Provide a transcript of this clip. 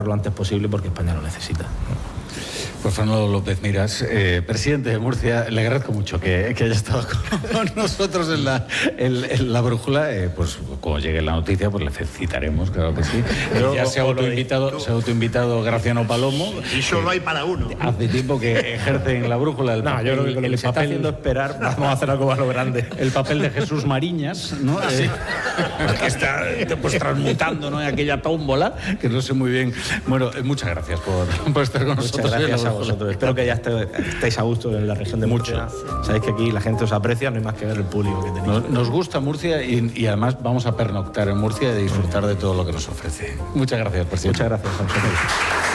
lo antes posible porque España lo necesita. Pues Fernando López Miras, presidente de Murcia, le agradezco mucho que haya estado con nosotros en la brújula. Pues cuando llegue la noticia, pues le felicitaremos, claro que sí. Ya se ha autoinvitado Graciano Palomo. Y solo hay para uno. Hace tiempo que ejerce en la brújula el papel. Yo creo que lo que se está haciendo esperar, vamos a hacer algo a lo grande. El papel de Jesús Mariñas, ¿no? Sí. Que está pues transmutando, ¿no? Aquella tómbola, que no sé muy bien. Bueno, muchas gracias por estar con nosotros. Muchas gracias a vosotros. Espero que ya estéis a gusto en la región de Murcia. Sabéis que aquí la gente os aprecia, no hay más que ver el público que tenéis. Nos gusta Murcia y además vamos a pernoctar en Murcia y disfrutar de todo lo que nos ofrece. Muchas gracias, presidente. Muchas gracias a vosotros.